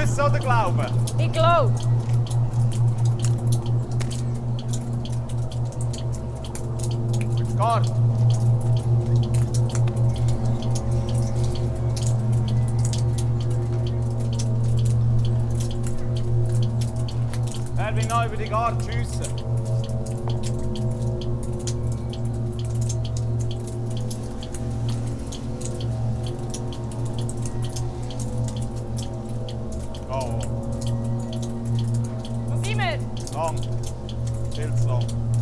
Wissen oder Glauben? Ich glaube. Gard. Wer will noch über die Gard schiessen? Oh. Wo sind wir? Lang. Viel zu lang.